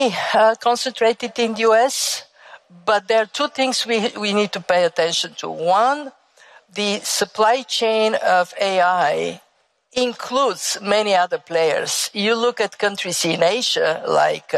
concentrated in the US, but there are two things we need to pay attention to. One, the supply chain of AI includes many other players. You look at countries in Asia like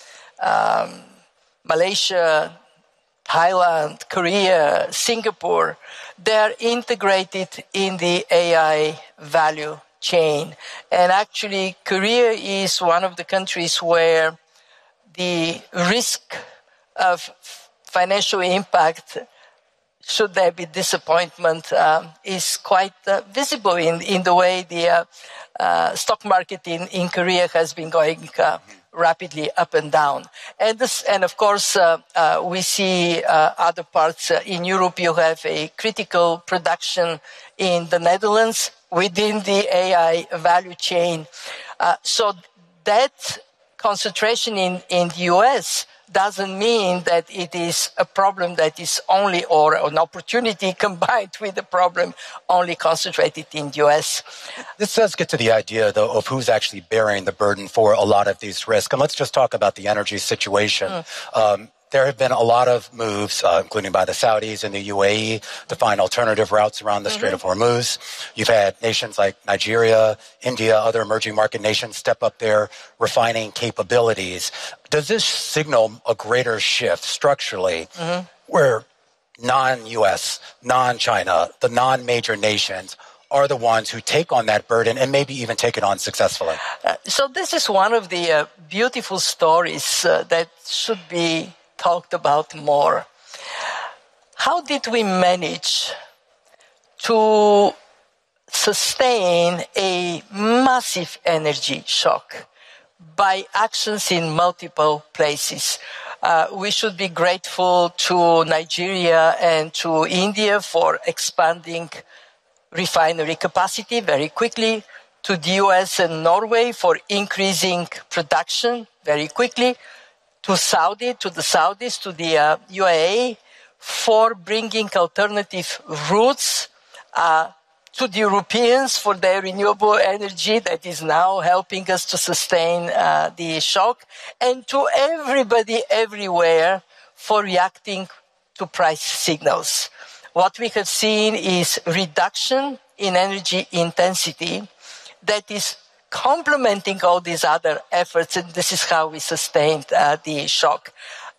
Malaysia, Thailand, Korea, Singapore, they're integrated in the AI value chain. And actually, Korea is one of the countries where the risk of financial impact, should there be disappointment, is quite visible in the way the stock market in Korea has been going rapidly up and down. And of course, we see other parts. In Europe, you have a critical production in the Netherlands within the AI value chain. So that concentration in the US doesn't mean that it is a problem that is only, or an opportunity combined with a problem only concentrated in the US. This does get to the idea, though, of who's actually bearing the burden for a lot of these risks. And let's just talk about the energy situation. There have been a lot of moves, including by the Saudis and the UAE, to find alternative routes around the Strait of Hormuz. You've had nations like Nigeria, India, other emerging market nations step up their refining capabilities. Does this signal a greater shift structurally where non-U.S., non-China, the non-major nations are the ones who take on that burden and maybe even take it on successfully? So this is one of the beautiful stories that should be talked about more. How did we manage to sustain a massive energy shock by actions in multiple places? We should be grateful to Nigeria and to India for expanding refinery capacity very quickly, to the US and Norway for increasing production very quickly, to the Saudis, to the UAE for bringing alternative routes, to the Europeans for their renewable energy that is now helping us to sustain the shock, and to everybody everywhere for reacting to price signals. What we have seen is reduction in energy intensity that is complementing all these other efforts, and this is how we sustained the shock.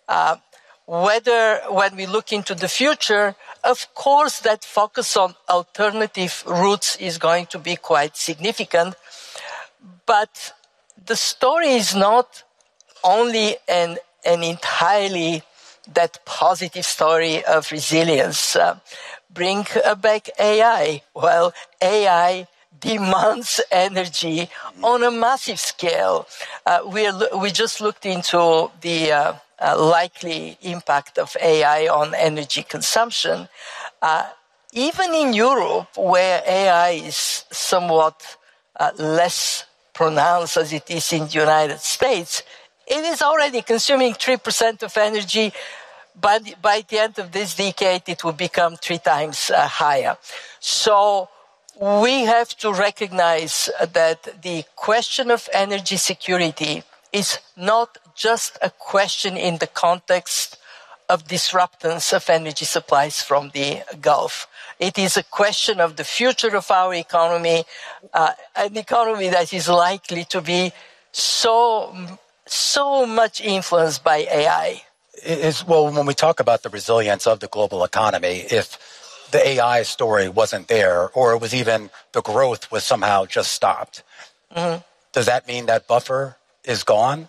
When we look into the future, of course, that focus on alternative routes is going to be quite significant, but the story is not only an entirely that positive story of resilience. Bring back AI. Well, AI demands energy on a massive scale. We just looked into the likely impact of AI on energy consumption. Even in Europe, where AI is somewhat less pronounced as it is in the United States, it is already consuming 3% of energy. But by the end of this decade, it will become 3 times higher. So we have to recognize that the question of energy security is not just a question in the context of disruptance of energy supplies from the Gulf. It is a question of the future of our economy, an economy that is likely to be so much influenced by AI. Well, when we talk about the resilience of the global economy, if the AI story wasn't there, or it was even the growth was somehow just stopped, does that mean that buffer is gone?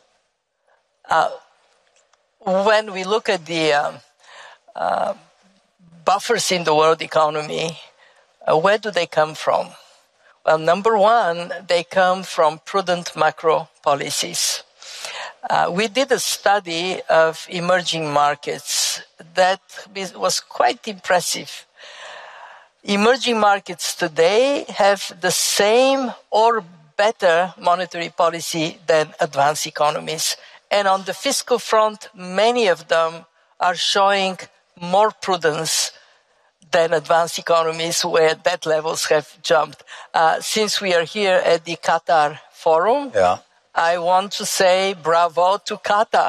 When we look at the buffers in the world economy, where do they come from? Well, number one, they come from prudent macro policies. We did a study of emerging markets that was quite impressive. Emerging markets today have the same or better monetary policy than advanced economies. And on the fiscal front, many of them are showing more prudence than advanced economies where debt levels have jumped. Since we are here at the Qatar Forum, I want to say bravo to Qatar.